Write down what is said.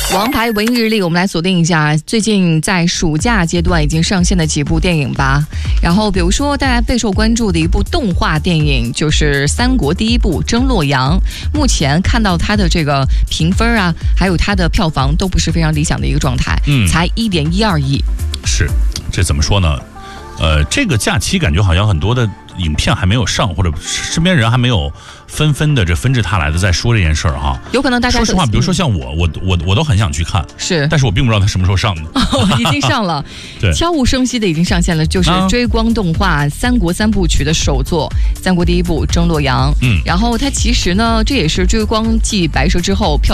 王牌文艺日历，我们来锁定一下最近在暑假阶段已经上线的几部电影吧。然后比如说大家备受关注的一部动画电影就是三国第一部《征洛阳》，目前看到它的这个评分啊，还有它的票房都不是非常理想的一个状态，才1.12亿。 是，这怎么说呢？这个假期感觉好像很多的影片还没有上，或者身边人还没有纷纷的纷至沓来的在说这件事儿哈。 有可能大家说实话，比如说像我都很想去看， 是， 但是我并不知道它什么时候上的。 已经上了， 对， 悄无声息的已经上线了，就是追光动画三国三部曲的首作《三国第一部征洛阳》。然后它其实呢，这也是追光继白蛇之后票